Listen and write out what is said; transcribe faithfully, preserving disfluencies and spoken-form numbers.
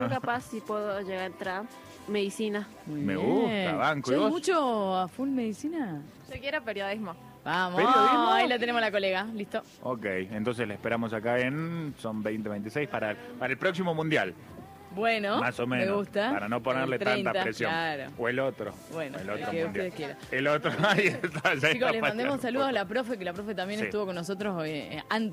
capaz si puedo llegar a entrar. Medicina. Muy Me bien. gusta, banco. ¿Y ¿Sos vos? mucho a full medicina? Yo quiero periodismo. Vamos, ¿Periodismo? ahí la tenemos la colega, listo. Ok, entonces le esperamos acá en... Son veinte veintiséis para, para el próximo mundial. Bueno, Más o menos. me gusta. Para no ponerle El treinta, tanta presión. Claro. O el otro. Bueno, el el otro que mundial. ustedes quieran. El otro. Ahí está, ya Chicos, está les mandemos fallando saludos a un la profe, que la profe también Sí. estuvo con nosotros eh, antes.